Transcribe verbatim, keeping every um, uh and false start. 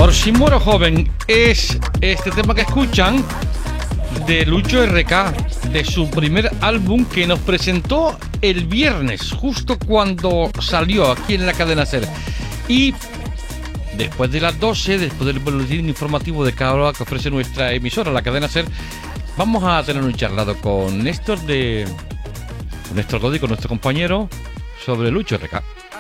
Por si muero joven es este tema que escuchan de Lucho R K, de su primer álbum que nos presentó el viernes, justo cuando salió aquí en la cadena SER. Y después de las doce, después del boletín informativo de cada hora que ofrece nuestra emisora, la cadena SER, vamos a tener un charlado con Néstor de con Néstor Dodi, con nuestro compañero, sobre Lucho R K.